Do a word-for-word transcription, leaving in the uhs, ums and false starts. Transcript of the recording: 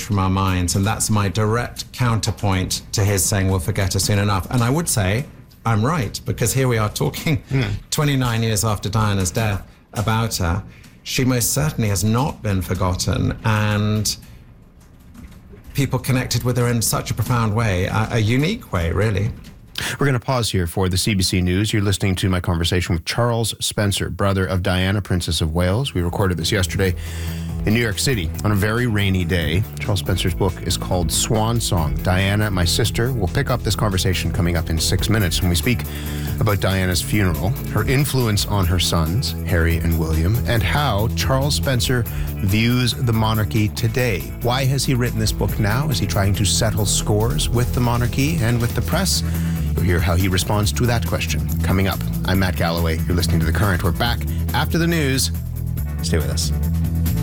from our minds. And that's my direct counterpoint to his saying we'll forget her soon enough. And I would say I'm right, because here we are talking mm. twenty-nine years after Diana's death about her. She most certainly has not been forgotten, and people connected with her in such a profound way, a, a unique way, really. We're going to pause here for the C B C News. You're listening to my conversation with Charles Spencer, brother of Diana, Princess of Wales. We recorded this yesterday in New York City on a very rainy day. Charles Spencer's book is called Swan Song, Diana, My Sister. We'll pick up this conversation coming up in six minutes when we speak about Diana's funeral, her influence on her sons, Harry and William, and how Charles Spencer views the monarchy today. Why has he written this book now? Is he trying to settle scores with the monarchy and with the press? You'll hear how he responds to that question coming up. I'm Matt Galloway. You're listening to The Current. We're back after the news. Stay with us.